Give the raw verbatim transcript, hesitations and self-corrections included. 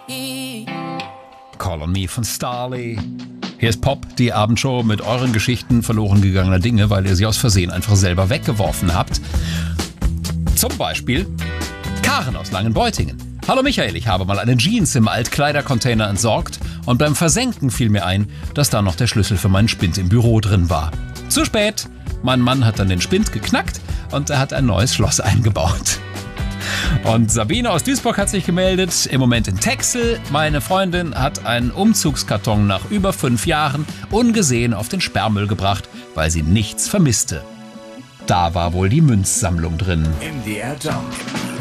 Call on Me von Starley. Hier ist Pop, die Abendshow mit euren Geschichten verloren gegangener Dinge, weil ihr sie aus Versehen einfach selber weggeworfen habt. Zum Beispiel Karen aus Langenbeutingen. Hallo Michael, ich habe mal eine Jeans im Altkleidercontainer entsorgt und beim Versenken fiel mir ein, dass da noch der Schlüssel für meinen Spind im Büro drin war. Zu spät! Mein Mann hat dann den Spind geknackt und er hat ein neues Schloss eingebaut. Und Sabine aus Duisburg hat sich gemeldet, im Moment in Texel. Meine Freundin hat einen Umzugskarton nach über fünf Jahren ungesehen auf den Sperrmüll gebracht, weil sie nichts vermisste. Da war wohl die Münzsammlung drin. M D R Jump.